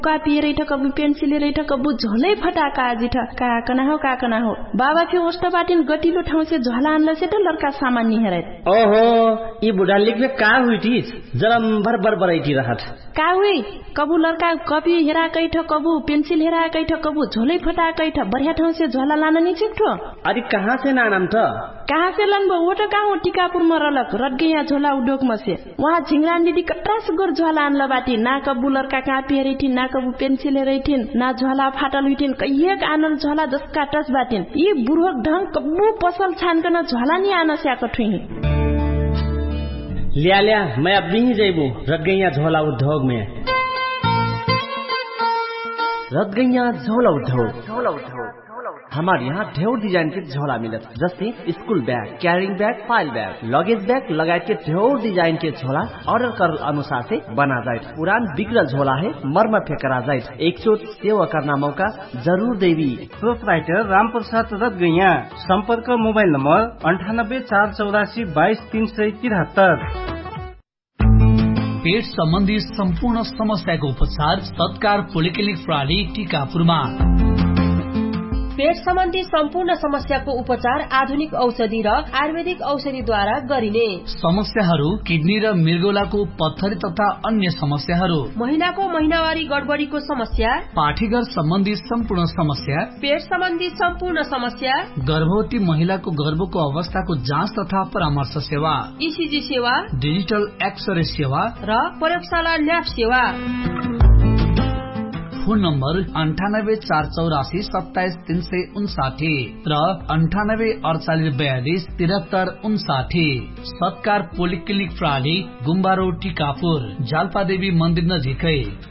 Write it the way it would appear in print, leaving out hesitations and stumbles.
कापी रैठ कबु पेन्सिल रैठ कबु झोलै फटाका जिठ काकना हो बाबा के ओष्ट बाटिन गटिलो ठाउँ से झोला आनला से त लड़का सामान नि हेरै ओहो ई बुढा लिखले का हुइटी जलम भर बरैटी रहत का हुई कबु लड़का कपी हेरा कैठ कबु पेन्सिल हेरा कैठ कबु झोलै फटा कैठ बढ़िया ठाउँ से झोला लान नि छिक्ठो अरे कहाँ से नाम त कहाँ से लनबो वो त कहाँ टिकापुर में रलक रटगैया झोला उद्योग में से वहाँ झिंगरान दीदी कट्रास गोर झोला आनला बाटी ना कबु लड़का कापी हेरैठिन ना कबु पेन्सिल हेरैठिन ना झोला फाटल हुइठिन कहिएक आनल झोला जसका टस बाटिन यी बुढोक ढंग कबु पसल छानकन झोला नि आन स्याक ठुही लिया मैं अब नहीं जैबू रटगैया झोला उद्योग में रटगैया झोला उद्योग हमारे यहाँ ढेर डिजाइन के झोला मिलत जैसे school bag carrying bag file bag luggage bag लगायत के ढेर डिजाइन के झोला ऑर्डर कर अनुसार से बना जाए पुरान बिगड़ल झोला है मर्म फेंकरा जाए एक चोट सेवा करना मौका जरूर देवी प्रोपराइटर रामप्रसाद रटगैया संपर्क मोबाइल नंबर 9848822373 पेट सम्बन्धी सम्पूर्ण समस्याको उपचार सत्कार पोलिक्लिनिक प्रणाली टीकापुरमा पेट सम्बन्धी सम्पूर्ण समस्याको उपचार आधुनिक औषधि र आयुर्वेदिक औषधिद्वारा गरिने समस्याहरू किडनी र मृगौलाको पत्थरी तथा अन्य समस्याहरू महिलाको महिनावारी गडबडीको समस्या पाठीघर सम्बन्धी सम्पूर्ण समस्या पेट सम्बन्धी सम्पूर्ण समस्या गर्भवती महिलाको गर्भको अवस्थाको जाँच तथा परामर्श सेवा ईसीजी सेवा डिजिटल एक्सरे सेवा र प्रयोगशाला ल्याब सेवा फोन नम्बर 9848877359 र 9848427359। सत्कार पोलिक्लिनिक प्रणाली गुम्बा रोड टीकापुर जाल्पादेवी मन्दिर नजिकै।